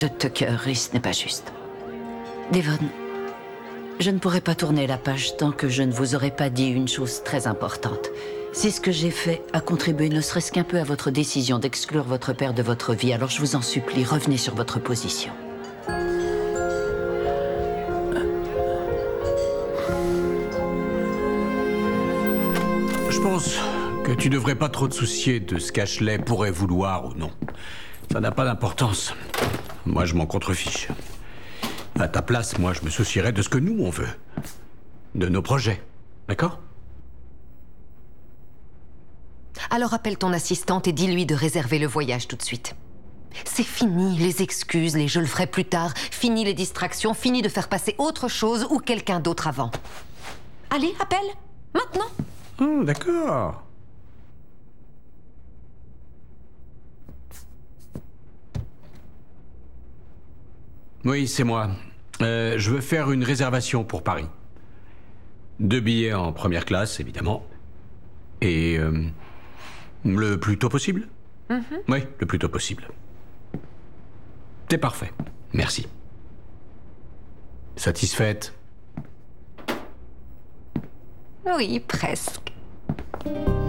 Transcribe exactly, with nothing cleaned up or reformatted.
de Tucker, ce n'est pas juste. Devon, je ne pourrai pas tourner la page tant que je ne vous aurai pas dit une chose très importante. Si ce que j'ai fait a contribué ne serait-ce qu'un peu à votre décision d'exclure votre père de votre vie, alors je vous en supplie, revenez sur votre position. Je pense que tu devrais pas trop te soucier de ce qu'Ashley pourrait vouloir ou non. Ça n'a pas d'importance. Moi, je m'en contrefiche. À ta place, moi, je me soucierais de ce que nous, on veut. De nos projets. D'accord ? Alors appelle ton assistante et dis-lui de réserver le voyage tout de suite. C'est fini, les excuses, les « je le ferai plus tard », fini les distractions, fini de faire passer autre chose ou quelqu'un d'autre avant. Allez, appelle, maintenant. Oh, d'accord. Oui, c'est moi. Euh, je veux faire une réservation pour Paris. Deux billets en première classe, évidemment. Et euh, le plus tôt possible. Mm-hmm. Oui, le plus tôt possible. C'est parfait. Merci. Satisfaite ? Oui, presque.